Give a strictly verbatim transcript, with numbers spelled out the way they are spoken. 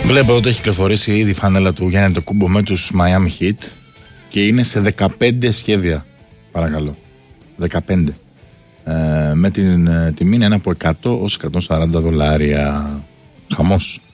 Βλέπω ότι έχει κυκλοφορήσει ήδη η φανέλα του Γιάννη Αντετοκούνμπο με τους Miami Heat και είναι σε δεκαπέντε σχέδια. Παρακαλώ. δεκαπέντε. Ε, με την ε, τιμή είναι ένα από εκατό ως εκατόν σαράντα δολάρια. Χαμός.